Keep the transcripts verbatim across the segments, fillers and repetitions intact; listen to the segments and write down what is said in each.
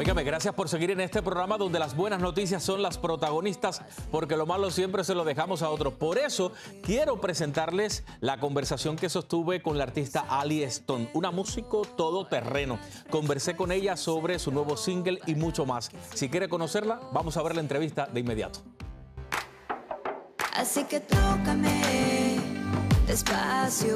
Óigame, gracias por seguir en este programa donde las buenas noticias son las protagonistas, porque lo malo siempre se lo dejamos a otros. Por eso quiero presentarles la conversación que sostuve con la artista Ali Stone, una músico todoterreno. Conversé con ella sobre su nuevo single y mucho más. Si quiere conocerla, vamos a ver la entrevista de inmediato. Así que tócame despacio.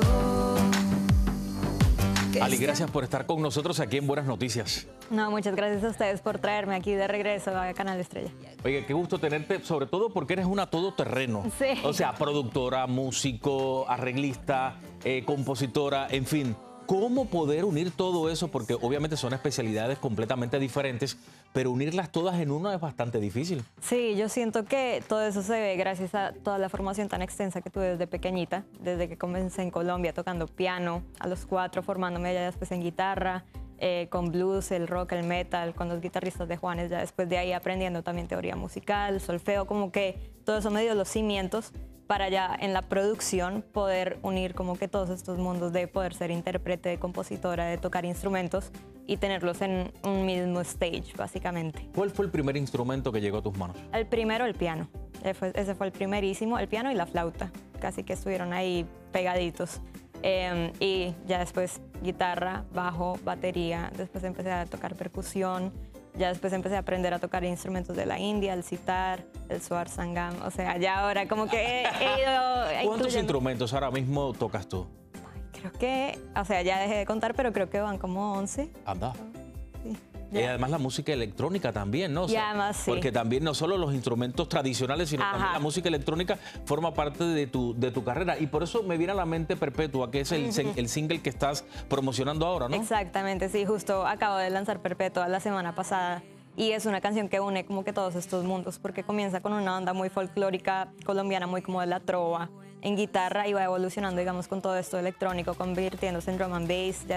Ali, gracias por estar con nosotros aquí en Buenas Noticias. No, muchas gracias a ustedes por traerme aquí de regreso a Canal Estrella. Oye, qué gusto tenerte, sobre todo porque eres una todoterreno. Sí. O sea, productora, músico, arreglista, eh, compositora, en fin. ¿Cómo poder unir todo eso? Porque obviamente son especialidades completamente diferentes, pero unirlas todas en uno es bastante difícil. Sí, yo siento que todo eso se ve gracias a toda la formación tan extensa que tuve desde pequeñita, desde que comencé en Colombia tocando piano, a los cuatro formándome ya después en guitarra, eh, con blues, el rock, el metal, con los guitarristas de Juanes, ya después de ahí aprendiendo también teoría musical, solfeo, como que todo eso me dio los cimientos para ya en la producción poder unir como que todos estos mundos de poder ser intérprete, de compositora, de tocar instrumentos y tenerlos en un mismo stage, básicamente. ¿Cuál fue el primer instrumento que llegó a tus manos? El primero, el piano. Ese fue, ese fue el primerísimo, el piano y la flauta, casi que estuvieron ahí pegaditos. Eh, y ya después guitarra, bajo, batería, después empecé a tocar percusión, ya después empecé a aprender a tocar instrumentos de la India, el sitar, el swar sangam, o sea, ya ahora como que he, he ido... ¿Cuántos incluyendo... instrumentos ahora mismo tocas tú? Creo que, o sea, ya dejé de contar, pero creo que van como once. Anda. Sí. Y además la música electrónica también, ¿no? O sea, y además, sí. Porque también no solo los instrumentos tradicionales, sino Ajá. también la música electrónica forma parte de tu, de tu carrera. Y por eso me viene a la mente Perpetua, que es el, uh-huh. el single que estás promocionando ahora, ¿no? Exactamente, sí. Justo acabo de lanzar Perpetua la semana pasada. Y es una canción que une como que todos estos mundos, porque comienza con una onda muy folclórica colombiana, muy como de la trova, en guitarra, y va evolucionando, digamos, con todo esto electrónico, convirtiéndose en drum and bass. Ya